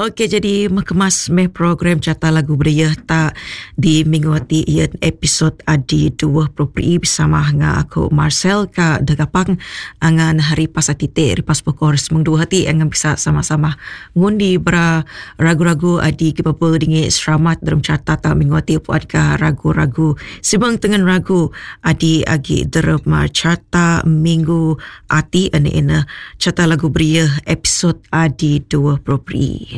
Okey, jadi mengemas program Carta Lagu Beria tak di minggu hati ia episod adi 20 bersama dengan aku Marcel ka degapang angan hari pas titik pas pokok semung dua hati angan bisa sama-sama ngundi bera ragu-ragu adi kibapa dingi seramat dalam carta tak minggu hati puat ka ragu-ragu sibang dengan ragu adi agi derap carta minggu hati ane Carta Lagu Beria episod adi 20.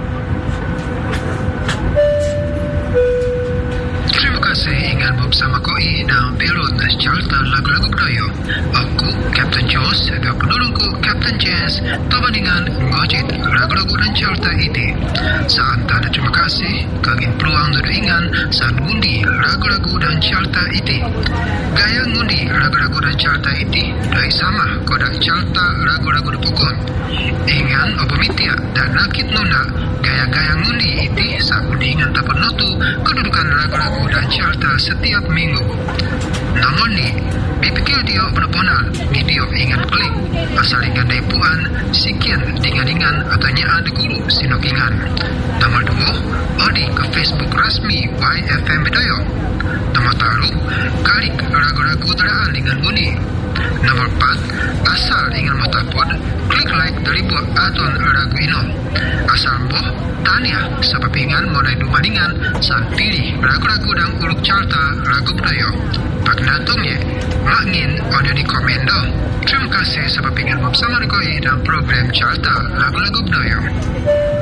Terima kasih ingat bersama koi dalam pelot Carta Lagu-Lagu Beria. Aku, Captain Jos, dan penulungku, Captain Jess, terbandingan ngojit lagu-lagu dan carta ini. Saat tanda terima kasih, kagin peluang deringan saat ngundi lagu-lagu dan carta ini. Gaya ngundi lagu-lagu dan carta ini dari sama kodak carta lagu-lagu di pokon. Ingan obamitia dan nakit nuna gaya-gaya ngundi itu saat undingan dapat notu kedudukan lagu-lagu dan carta setiap minggu. Namun ni, dipikir dia benar-benar video ingat klik asal ingat dari puan sikian dengan atau nyaan di guru sinokingan. Nomor 2, odi ke Facebook rasmi YFM Bedoyo. Nomor 3, klik lagu-lagu teraan dengan bunyi. Nomor 4, asal ingin motapod, klik like dari buat aton lagu ino. Asal boh, tanya sebab ingin mulai dumadingan saat pilih lagu-lagu dan urut carta lagu Bedoyo. Pak natungnya, makin ada di komen dong. Terima kasih sebab ingin bersama koi dalam program Carta Lagu-Lagu Bedoyo.